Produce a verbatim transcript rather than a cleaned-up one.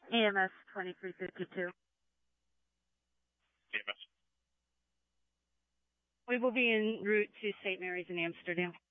E M S twenty-three fifty-two. E M S. We will be en route to Saint Mary's in Amsterdam.